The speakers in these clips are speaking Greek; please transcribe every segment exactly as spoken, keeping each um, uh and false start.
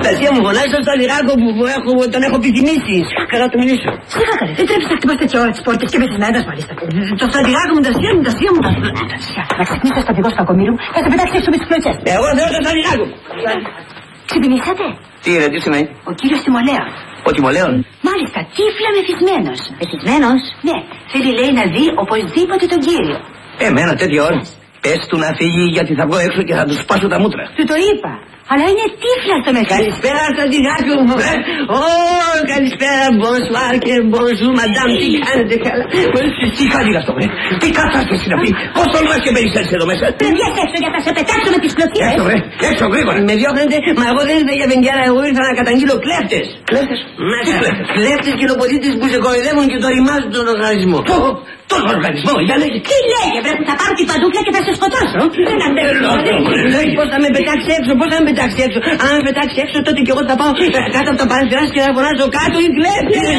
Αναστασία μου, φωνάζει στον Σταλιράκο που έχω, τον έχω επιθυμήσει. Καλά του μιλήσω. Σιγά καλέ, δεν τρέψει να χτυπάς τέτοια ώρα τις πόρτες και μέσα να έδας μάλιστα. Το Σταλιράκο μου, Αναστασία μου, Αναστασία μου. Να ξυπνήσει στο δικό σου κακομοίρου, θα σε πετάξει έξω με τις κλωτσές. Εγώ θέλω το Σταλιράκο. Ξυπνήσατε. Τι είναι, τι σημαίνει? Ο κύριος Τιμολέος. Ο Τιμολέων. Μάλιστα, τύφλα μεθυσμένος. Μεθυσμένος? Ναι, θέλει λέει να δει οπωσδήποτε τον κύριο. Εμένα τέτοια ώρα. Πες του να φύγει γιατί θα βγω έξω και θα του σπάσω τα μούτρα. Του το είπα. Αλλά είναι τύφλα στο μεθύσιο. Καλησπέρα Σταλιράκο μου. Ω, καλησπέρα, bonsoir και bonjour, madame. Τι κάνετε καλά? Τι κάνει αυτό, βρε? Τι κατάσταση να πει? Πώς τολμάς και περισσέψεις εδώ μέσα? Πρέπει έξω για να σε πετάξω με τις κλωτσίες. Έξω, βρε, έξω, γρήγορα. Με διώχνετε, μα εγώ δεν ήρθα για βενγκιάρα, εγώ ήρθα να καταγγείλω κλέφτες. Κλέφτες? Μέσα. Κλέφτες και λοποδίτες που σε κοροϊδεύουν και το ρημάζουν τον οργανισμό. Τον οργανισμό, για λέγε. Τι λέγε, βρε, που θα πάρω την παντούφλα και θα σε σκοτώσω. Δεν αντέχω. Πώς θα με πετάξει έξω, πώς θα με πετάξει έξω? Αν με πετάξει έξω, τότε και εγώ θα πάω κάτω από τα παραθυρά και θα φωνάζω κάτω οι κλέφτες.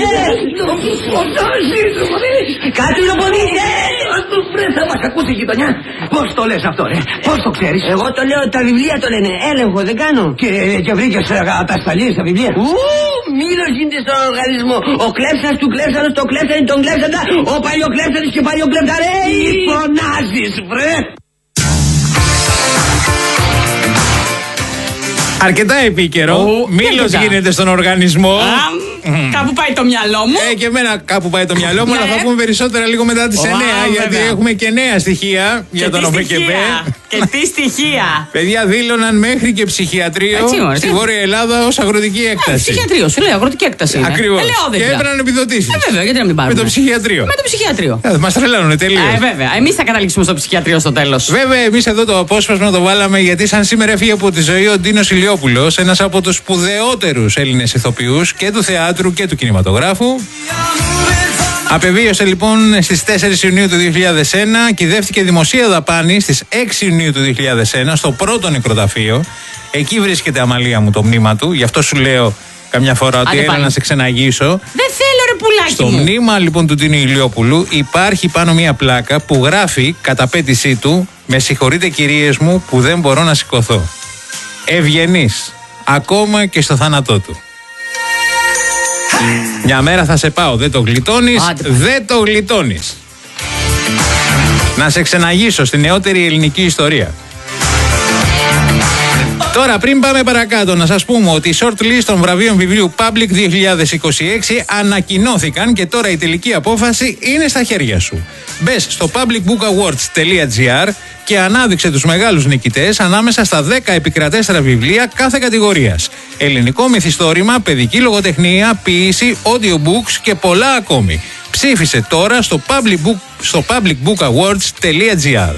Κάτω οι λοποδίτες. Βρε, θα μας ακούσει η γειτονιά. Πώς το λες αυτό, ρε? Πώς το ξέρεις? Εγώ το λέω, τα βιβλία το λένε. Έλεγχο, δεν κάνω. Και, και βρήκες ατασταλίες στα βιβλία. Ου, μήλος γίνεται στον οργανισμό. Ο κλέψας του κλέψανος, το κλέψανε τον κλέψαντα. Ο παλιοκλέψανος και παλιοκλεπταρέι. Τι φωνάζεις, βρε? Αρκετά επίκαιρο. Μήλος γίνεται στον οργανισμό. Mm. Κάπου πάει το μυαλό μου. Ε, και εμένα κάπου πάει το μυαλό μου, αλλά θα πούμε περισσότερα λίγο μετά τις εννιά. Γιατί έχουμε και νέα στοιχεία για τον ΟΜΚΕΠ. Και τι στοιχεία. Παιδιά δήλωναν μέχρι και ψυχιατρίο στη Βόρεια Ελλάδα ως αγροτική έκταση. Ψυχιατρίο, σου λέει αγροτική έκταση. Ακριβώς. Και έπαιρναν επιδοτήσεις. Ε, βέβαια, γιατί να μην πάρουμε. Με το ψυχιατρίο. Με το ψυχιατρίο. Ε, μας τρελάνουνε τελείως. Ε, βέβαια. Εμείς θα καταλήξουμε στο ψυχιατρίο στο τέλος. Βέβαια, εμείς εδώ το απόσπασμα το βάλαμε γιατί σαν σήμερα έφυγε από τη ζωή ο Ντίνος Ηλιόπουλος, ένας από τους σπουδαιότερους Έλληνες ηθοποιούς και του θεάτρου και του κινηματογράφου. Απεβίωσε λοιπόν στις τέσσερις Ιουνίου του δύο χιλιάδες ένα, κυδεύτηκε δημοσία δαπάνη στις έξι Ιουνίου του δύο χιλιάδες ένα στο πρώτο νεκροταφείο. Εκεί βρίσκεται, Αμαλία μου, το μνήμα του. Γι' αυτό σου λέω καμιά φορά ότι έλα να σε ξεναγήσω. Δεν θέλω, ρε πουλάκι Στο μου. μνήμα λοιπόν του Ντίνου Ηλιόπουλου υπάρχει πάνω μία πλάκα που γράφει κατά πέτησή του «Με συγχωρείτε κυρίες μου που δεν μπορώ να σηκωθώ». Ευγενής, ακόμα και στο θάνατό του. Μια μέρα θα σε πάω, δεν το γλιτώνεις, Άντε, δεν το γλιτώνεις. Να σε ξεναγήσω στη νεότερη ελληνική ιστορία. Τώρα πριν πάμε παρακάτω να σας πούμε ότι οι short list των βραβείων βιβλίου Public δύο χιλιάδες είκοσι έξι ανακοινώθηκαν και τώρα η τελική απόφαση είναι στα χέρια σου. Μπες στο public book awards τελεία gr και ανάδειξε τους μεγάλους νικητές ανάμεσα στα δέκα επικρατέστερα βιβλία κάθε κατηγορίας. Ελληνικό μυθιστόρημα, παιδική λογοτεχνία, ποίηση, audiobooks και πολλά ακόμη. Ψήφισε τώρα στο public book, στο public book awards τελεία gr.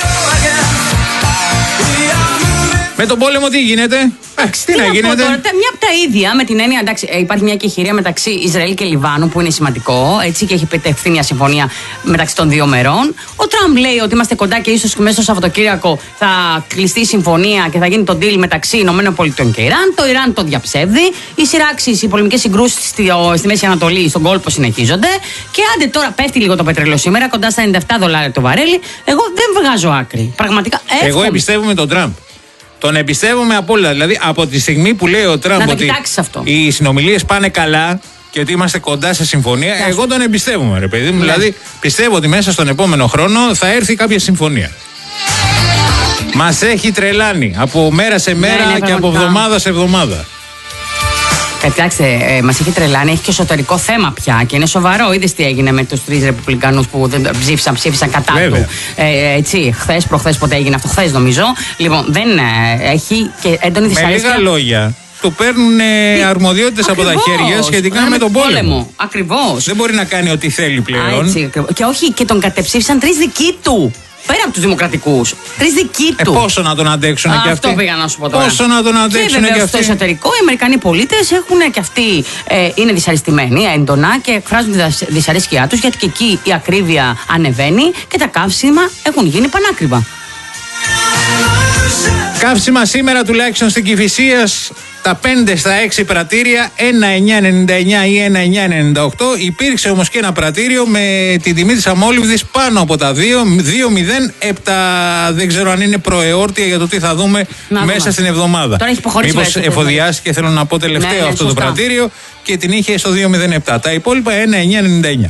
Με τον πόλεμο τι γίνεται? Εντάξει, τι, τι να γίνεται. Τώρα, μια από τα ίδια, με την έννοια, εντάξει, υπάρχει μια κεχηρία μεταξύ Ισραήλ και Λιβάνου που είναι σημαντικό, έτσι, και έχει επιτευχθεί μια συμφωνία μεταξύ των δύο μερών. Ο Τραμπ λέει ότι είμαστε κοντά και ίσως μέσα στο Σαββατοκύριακο θα κλειστεί η συμφωνία και θα γίνει το deal μεταξύ ΗΠΑ και Ιράν. Το Ιράν το διαψεύδει. Οι σειράξεις, οι πολεμικές συγκρούσεις στη, στη Μέση Ανατολή, στον κόλπο συνεχίζονται. Και άντε τώρα πέφτει λίγο το πετρέλαιο σήμερα, κοντά στα ενενήντα επτά δολάρια το βαρέλι. Εγώ δεν βγάζω άκρη. Πραγματικά. Εύχομαι. Εγώ εμπιστεύομαι τον Τραμπ. Τον εμπιστεύομαι από όλα. Δηλαδή, από τη στιγμή που λέει ο Τραμπ ότι οι συνομιλίες πάνε καλά και ότι είμαστε κοντά σε συμφωνία, Κάσου. εγώ τον εμπιστεύομαι, ρε παιδί μου. Ναι. Δηλαδή, πιστεύω ότι μέσα στον επόμενο χρόνο θα έρθει κάποια συμφωνία. Μας έχει τρελάνει από μέρα σε μέρα ναι, ναι, και από εβδομάδα σε εβδομάδα. Κοιτάξτε, ε, μας έχει τρελάνει, έχει και εσωτερικό θέμα πια και είναι σοβαρό. Είδες τι έγινε με τους τρεις ρεπουμπλικανούς που δεν ψήφισαν, ψήφισαν κατά Βέβαια. του. Ε, έτσι, χθες, προχθές, πότε έγινε αυτό, χθες νομίζω. Λοιπόν, δεν ε, έχει και έντονη δυσαρέσκεια. Με λίγα λόγια, του παίρνουν ε, αρμοδιότητες από τα χέρια σχετικά με, με τον πόλεμο. πόλεμο. Ακριβώς. Δεν μπορεί να κάνει ό,τι θέλει πλέον. Α, έτσι, και όχι, και τον κατεψήφισαν τρεις δικοί του. Πέρα από τους δημοκρατικούς. Τρεις δικοί του. Ε, πόσο να τον αντέξουν και αυτοί. Αυτό πήγα να σου πω τώρα. Πόσο να τον αντέξουν και, και αυτοί. Στο εσωτερικό, οι Αμερικανοί πολίτες έχουν και αυτοί ε, είναι δυσαρεστημένοι έντονα και εκφράζουν τη δυσαρέσκειά τους γιατί και εκεί η ακρίβεια ανεβαίνει και τα καύσιμα έχουν γίνει πανάκριβα. Καύσιμα σήμερα τουλάχιστον στην Κηφισίας τα πέντε στα έξι πρατήρια ένα εννιά ενενήντα εννιά ή ένα εννιά ενενήντα οκτώ. Υπήρξε όμως και ένα πρατήριο με την τιμή της αμόλυβδης πάνω από τα δύο, δύο μηδέν επτά. Δεν ξέρω αν είναι προεόρτια για το τι θα δούμε να μέσα δούμε. Στην εβδομάδα. Μήπως εφοδιάστηκε, θέλω να πω, τελευταίο ναι, ναι, αυτό σωστά. Το πρατήριο και την είχε στο δύο μηδέν επτά. Τα υπόλοιπα ένα εννιά ενενήντα εννιά.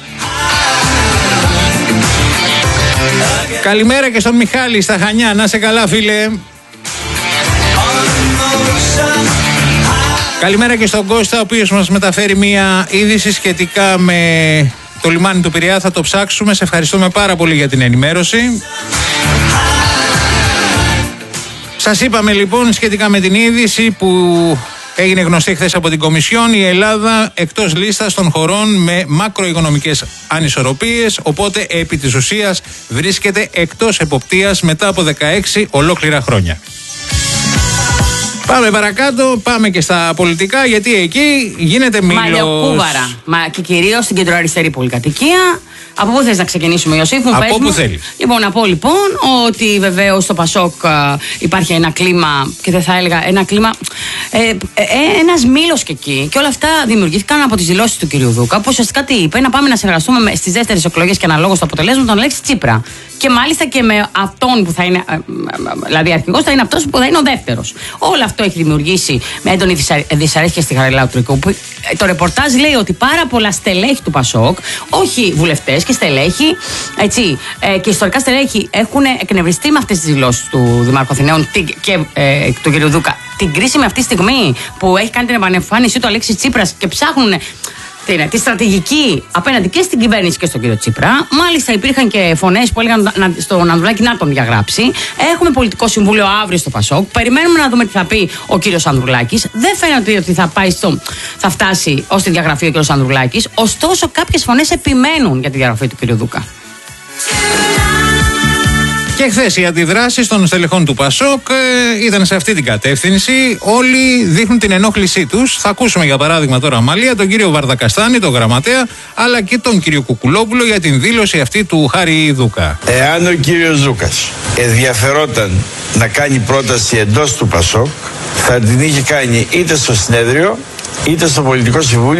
Καλημέρα και στον Μιχάλη στα Χανιά. Να σε καλά, φίλε. Καλημέρα και στον Κώστα, ο οποίος μας μεταφέρει μια είδηση σχετικά με το λιμάνι του Πειραιά. Θα το ψάξουμε. Σε ευχαριστούμε πάρα πολύ για την ενημέρωση. Σας είπαμε λοιπόν σχετικά με την είδηση που έγινε γνωστή χθες από την Κομισιόν, η Ελλάδα εκτός λίστας των χωρών με μακροοικονομικές ανισορροπίες, οπότε επί της ουσίας βρίσκεται εκτός εποπτείας μετά από δεκαέξι ολόκληρα χρόνια. Πάμε παρακάτω, πάμε και στα πολιτικά, γιατί εκεί γίνεται μήλος. Μαλλιοκούβαρα, μα και κυρίως στην κεντροαριστερή πολυκατοικία. Από πού θες να ξεκινήσουμε, Ιωσήφ, μου πες μου. Από πού θέλεις. Λοιπόν, να πω λοιπόν ότι βεβαίως στο Πασόκ α, υπάρχει ένα κλίμα, και δεν θα έλεγα ένα κλίμα, ε, ε, ένας μήλος και εκεί. Και όλα αυτά δημιουργήθηκαν από τις δηλώσεις του κυρίου Δούκα, που ουσιαστικά τι είπε, να πάμε να συνεργαστούμε στις δεύτερες εκλογές και αναλόγως το αποτελέσμα τον Αλέξη Τσίπρα. Και μάλιστα και με αυτόν που θα είναι, δηλαδή αρχηγός θα είναι αυτός που θα είναι ο δεύτερος. Όλο αυτό έχει δημιουργήσει με έντονη δυσαρέσκεια στη Χαριλάου Τρικού. Το ρεπορτάζ λέει ότι πάρα πολλά στελέχη του Πασόκ, όχι βουλευτές και στελέχη, έτσι, ε, και ιστορικά στελέχη έχουν εκνευριστεί με αυτές τις δηλώσεις του Δημάρχου Αθηναίων και ε, του κ. Δούκα. Την κρίσιμη αυτή στιγμή που έχει κάνει την επανεμφάνισή του Αλέξη Τσίπρας και ψάχνουν τη, τη στρατηγική απέναντι και στην κυβέρνηση και στον κύριο Τσίπρα. Μάλιστα υπήρχαν και φωνές που έλεγαν να, στον Ανδρουλάκη να τον διαγράψει. Έχουμε πολιτικό συμβούλιο αύριο στο Πασόκ. Περιμένουμε να δούμε τι θα πει ο κύριος Ανδρουλάκης. Δεν φαίνεται ότι θα, πάει στο, θα φτάσει ως τη διαγραφή ο κύριος Ανδρουλάκης. Ωστόσο, κάποιες φωνές επιμένουν για τη διαγραφή του κύριου Δούκα. Και χθες οι αντιδράσεις των στελεχών του Πασόκ ε, ήταν σε αυτή την κατεύθυνση. Όλοι δείχνουν την ενόχλησή τους. Θα ακούσουμε για παράδειγμα τώρα, Αμαλία, τον κύριο Βαρδακαστάνη, τον γραμματέα, αλλά και τον κύριο Κουκουλόπουλο για την δήλωση αυτή του Χάρη Δούκα. Εάν ο κύριος Δούκας ενδιαφερόταν να κάνει πρόταση εντός του Πασόκ, θα την είχε κάνει είτε στο συνέδριο είτε στο πολιτικό συμβούλιο.